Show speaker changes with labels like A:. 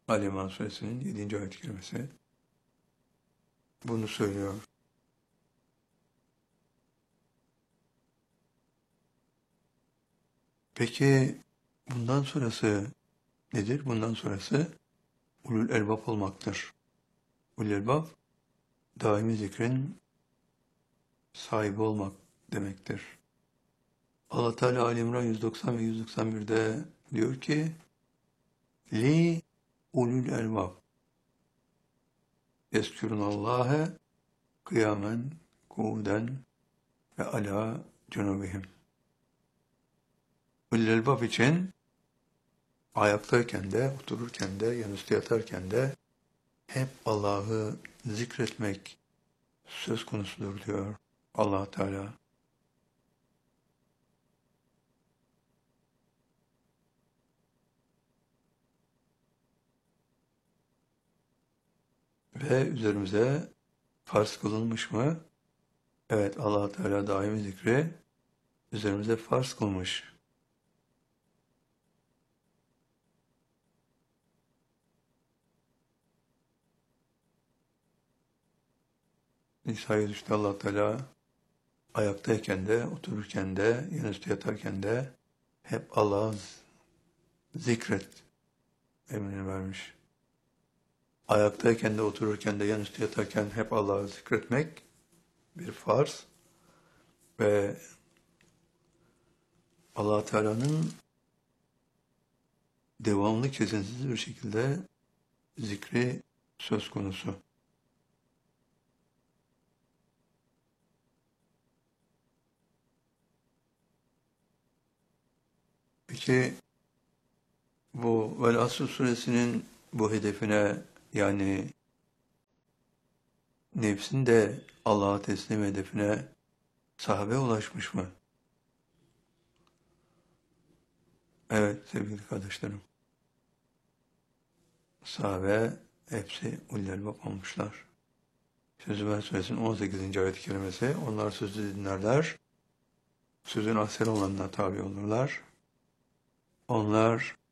A: Ali İmran Suresinin 7. ayet-i kerimesi bunu söylüyor. Peki bundan sonrası nedir? Bundan sonrası ulul elbab olmaktır. Ulul elbab daimi zikrin sahibi olmak demektir. Allah Teala Ali İmran 190 ve 191'de diyor ki Li ulul elbab yezkürunallâhe kıyamen kuuden ve ala cunubihim. Ulul elbab için ayaktayken de, otururken de, yanüstü yatarken de hep Allah'ı zikretmek söz konusudur diyor Allah Teala. Ve üzerimize farz kılınmış mı? Evet, Allah Teala daimi zikri üzerimize farz kılmış. Nisa 103'te Allah Teala ayaktayken de, otururken de, yanüstü yatarken de hep Allah'ı zikret emrini vermiş. Ayaktayken de, otururken de, yanüstü yatarken hep Allah'ı zikretmek bir farz ve Allah Teala'nın devamlı kesintisiz bir şekilde zikri söz konusu. Peki bu Vel Asr suresinin bu hedefine yani nefsin de Allah'a teslim hedefine sahabe ulaşmış mı? Evet sevgili kardeşlerim. Sahabe hepsi ulul elbab olmuşlar. Zümer suresinin 18. ayet-i kerimesi onlar sözü dinlerler, sözün ahsen olanına tabi olurlar. Onlar